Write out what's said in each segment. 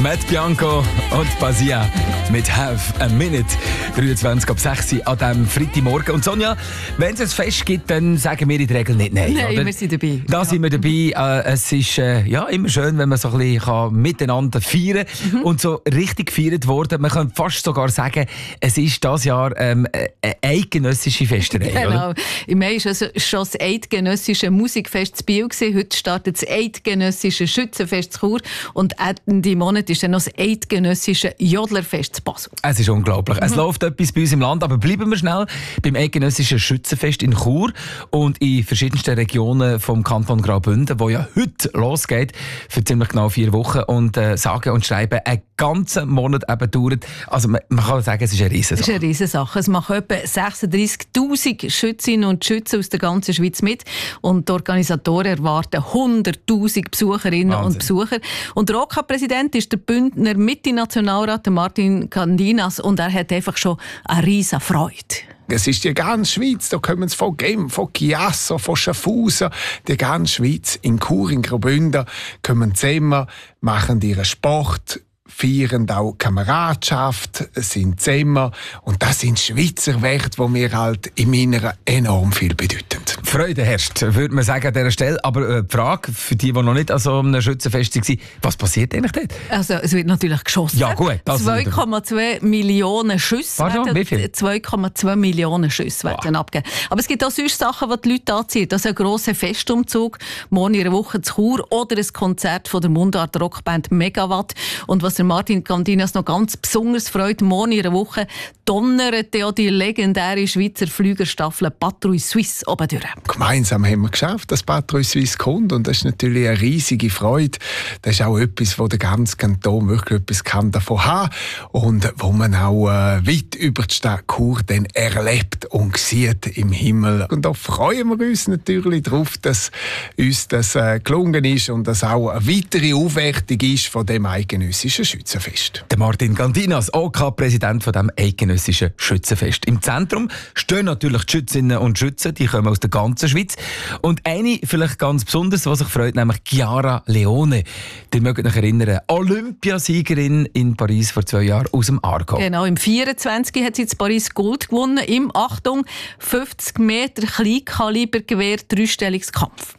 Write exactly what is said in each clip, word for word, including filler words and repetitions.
Matt Bianco und Basia mit «Have a Minute». dreiundzwanzig ab sechs an diesem Freitagmorgen. Und Sonja, wenn es ein Fest gibt, dann sagen wir in der Regel nicht nein. Nein, oder? wir sind dabei. Da ja. sind wir dabei. Äh, es ist äh, ja, immer schön, wenn man so ein bisschen kann miteinander feiern kann. Mhm. Und so richtig gefeiert worden. Man kann fast sogar sagen, es ist dieses Jahr ähm, eine eidgenössische Festerei. Genau. Oder? Im Mai war also schon das eidgenössische Musikfest in Biel. Heute startet das eidgenössische Schützenfest in Chur. Und Ende Monat ist dann noch das eidgenössische Jodlerfest in Basel. Es ist unglaublich. Mhm. Es läuft etwas bei uns im Land, aber bleiben wir schnell beim eidgenössischen Schützenfest in Chur und in verschiedensten Regionen vom Kanton Graubünden, wo ja heute losgeht, für ziemlich genau vier Wochen und äh, sagen und schreiben einen ganzen Monat eben dauert. Also man, man kann sagen, es ist eine Riesensache. Es ist eine Riesensache. Es machen etwa sechsunddreissigtausend Schützinnen und Schützen aus der ganzen Schweiz mit und die Organisatoren erwarten hunderttausend Besucherinnen Wahnsinn. und Besucher. Und der O K A-Präsident ist der Bündner Mitte-Nationalrat Martin Candinas und er hat einfach schon eine riesen Freude. Es ist die ganze Schweiz, da kommen sie von Genf, von Chiasso, von Schaffhausen, die ganze Schweiz. In Chur, in Graubünden kommen zusammen, machen ihren Sport, feiern auch Kameradschaft, sind zusammen. Und das sind Schweizer Werte, die mir halt im Inneren enorm viel bedeuten. Freude herrscht, würde man sagen an dieser Stelle. Aber äh, die Frage für die, die noch nicht an so einem Schützenfest waren, was passiert eigentlich dort? Also, es wird natürlich geschossen. Ja, gut. zwei Komma zwei Millionen Schüsse. Pardon, wie viel? zwei Komma zwei Millionen Schüsse werden abgegeben. Aber es gibt auch sonst Sachen, die die Leute anziehen. Das ist ein grosser Festumzug, morgen in einer Woche zu Chur oder ein Konzert von der Mundart-Rockband Megawatt. Und was der Martin Candinas noch ganz besonders freut, morgen in einer Woche donnert ja die legendäre Schweizer Flügerstaffel Patrouille Suisse oben durch. Gemeinsam haben wir geschafft, dass Patrouille Suisse kommt und das ist natürlich eine riesige Freude. Das ist auch etwas, wo der ganze Kanton wirklich etwas kann davon haben und wo man auch äh, weit über die Stadt Chur dann erlebt und sieht im Himmel. Und da freuen wir uns natürlich darauf, dass uns das äh, gelungen ist und dass auch eine weitere Aufwertung ist von dem eidgenössischen Schützenfest. Der Martin Candinas, O K A-Präsident von dem eidgenössischen Schützenfest. Im Zentrum stehen natürlich die Schützinnen und Schützen, die kommen aus der ganzen Schweiz. Und eine vielleicht ganz besonders, was sich freut, nämlich Chiara Leone. Ihr mögt euch erinnern, Olympiasiegerin in Paris vor zwei Jahren aus dem Aargau. Genau, im vierundzwanzig hat sie in Paris Gold gewonnen, im, Achtung, fünfzig Meter Kleinkalibergewehr, Dreistellungskampf.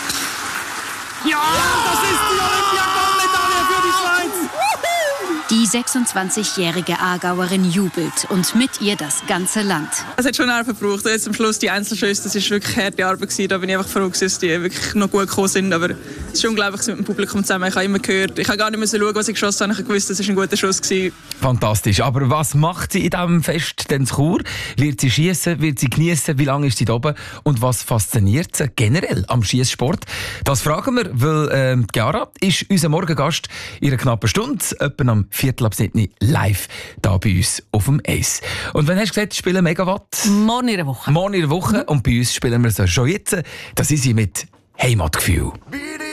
Ja, das ist die Olympiagoldmedaille für die Schweiz! Die sechsundzwanzigjährige Aargauerin jubelt und mit ihr das ganze Land. Es hat schon Nerven gebraucht. Jetzt am Schluss die Einzelschüsse, das war wirklich harte Arbeit gewesen. Da bin ich einfach froh, dass die wirklich noch gut gekommen sind. Aber es ist unglaublich mit dem Publikum zusammen. Ich habe immer gehört, ich habe gar nicht mehr schauen, was ich geschossen habe. Ich habe gewusst, das war ein guter Schuss gewesen. Fantastisch. Aber was macht sie in diesem Fest denn zu Chur? Wird sie schiessen? Wird sie geniessen? Wie lange ist sie da oben? Und was fasziniert sie generell am Schiesssport? Das fragen wir, weil äh, Chiara ist unser Morgengast in einer knappen Stunde, etwa am Viertel ab sieben live da bei uns auf dem Eis. Und wenn hast du gesagt, spielen Megawatt? Morgen in einer Woche. Morgen in einer Woche. Und bei uns spielen wir so schon jetzt. Das ist sie mit Heimatgefühl.